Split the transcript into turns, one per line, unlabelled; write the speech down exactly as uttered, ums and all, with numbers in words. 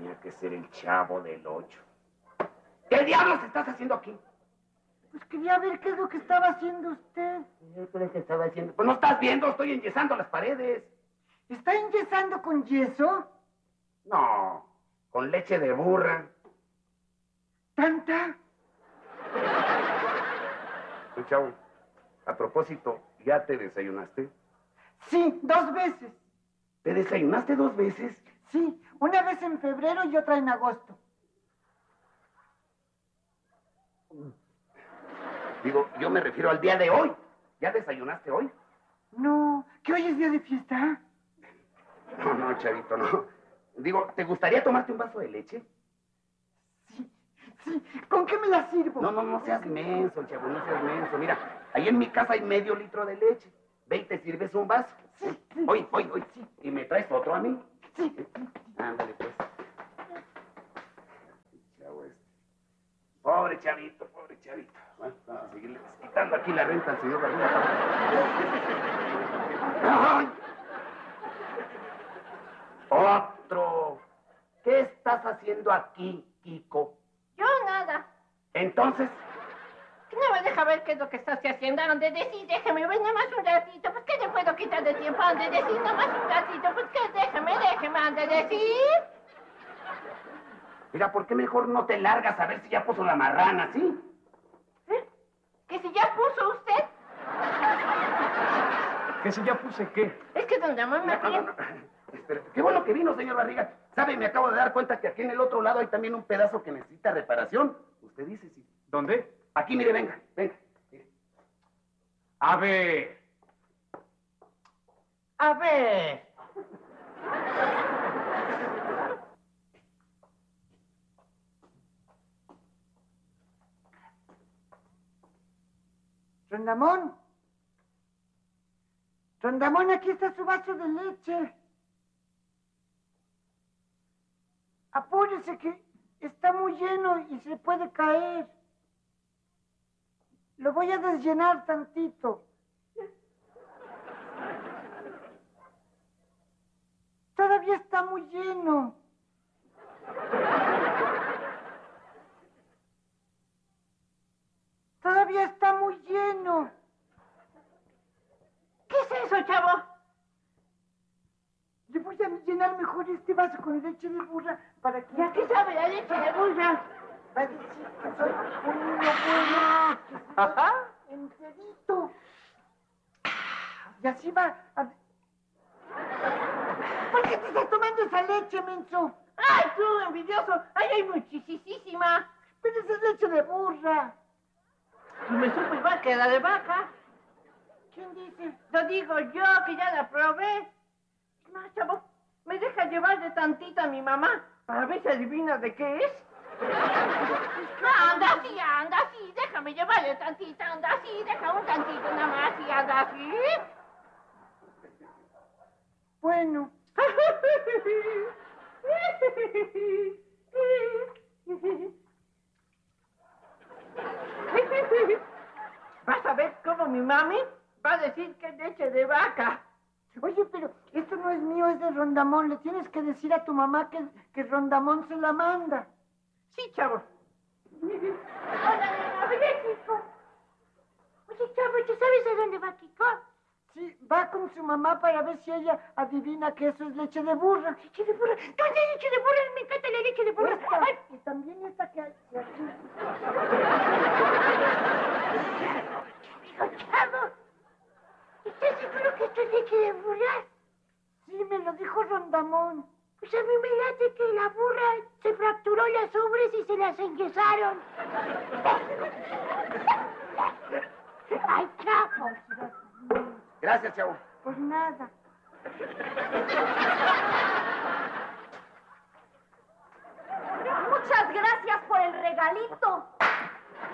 Tenía que ser el Chavo del Ocho. ¿Qué diablos estás haciendo aquí?
Pues quería ver qué es lo que estaba haciendo usted.
¿Qué crees que estaba haciendo? Pues no estás viendo, estoy enyesando las paredes.
¿Está enyesando con yeso?
No, con leche de burra.
¿Tanta?
Tú, Chavo, a propósito, ¿ya te desayunaste?
Sí, dos veces.
¿Te desayunaste dos veces?
Sí, una vez en febrero y otra en agosto.
Digo, yo me refiero al día de hoy. ¿Ya desayunaste hoy?
No, ¿que hoy es día de fiesta?
No, no, Chavito, no. Digo, ¿te gustaría tomarte un vaso de leche?
Sí, sí. ¿Con qué me la sirvo?
No, no, no seas menso, Chavo, no seas menso. Mira, ahí en mi casa hay medio litro de leche. Ve y te sirves un vaso.
Sí, sí.
Hoy, hoy, hoy. Sí. ¿Y me traes otro a mí?
Sí.
Ándale, pues. Chavo este. Pobre Chavito, pobre Chavito. Bueno, vamos a seguirle quitando aquí la renta al señor Barriga. ¡Ay! ¡Otro! ¿Qué estás haciendo aquí, Kiko?
Yo nada.
Entonces...
No me deja ver qué es lo que estás haciendo. Ande decir, déjame ver nada más un ratito. Pues que le puedo quitar de tiempo. Ande decir nada más un ratito. Pues que déjame, déjame, ande decir.
Mira, ¿por qué mejor no te largas a ver si ya puso la marrana, sí?
¿Eh? ¿Que si ya puso usted?
¿Que si ya puse qué?
Es que don Ramón me
No, no, no. Espera, qué bueno que vino, señor Barriga. ¿Sabe? Me acabo de dar cuenta que aquí en el otro lado hay también un pedazo que necesita reparación. Usted dice sí.
¿Dónde?
Aquí, mire, venga, venga. Mire.
A ver.
A ver.
Rondamón. Rondamón, aquí está su vaso de leche. Apúrese que está muy lleno y se puede caer. Lo voy a desllenar tantito. Todavía está muy lleno. Todavía está muy lleno.
¿Qué es eso, chavo?
Le voy a llenar mejor este vaso con leche de burra para que...
¿Ya qué sabe la leche de burra?
Va a decir que soy un niño bueno, que soy enterito. Y así va a... ¿Por qué te estás tomando esa leche, menso?
¡Ay, tú, envidioso! ¡Ay, hay muchísima!
Pero esa es leche de burra.
Pues me supo igual que la de vaca.
¿Quién dice?
Lo digo yo, que ya la probé. No, chavo, me deja llevar de tantita a mi mamá para ver si adivina de qué es. Anda así, anda así, déjame llevarle tantita, anda así, deja un tantito nada más y anda así.
Bueno.
Vas a ver cómo mi mami va a decir que es leche de vaca.
Oye, pero esto no es mío, es de Rondamón. Le tienes que decir a tu mamá que, que Rondamón se la manda.
Sí, chavo. Hola, nena, oye, Kiko. Oye, chavo, ¿tú sabes a dónde va Kiko?
Sí, va con su mamá para ver si ella adivina que eso es leche de burra.
¿Leche de burra? ¿Dónde hay leche de burra? Me encanta la leche de burra.
Esta,
Ay.
y también esta que hay aquí.
Digo, chavo, ¿estás seguro que esto es leche de burra?
Sí, me lo dijo Rondamón.
Pues a mí me late que la burra se fracturó las ubres y se las enyesaron. Ay, chavo.
Gracias, Chavo.
Pues nada.
Muchas gracias por el regalito.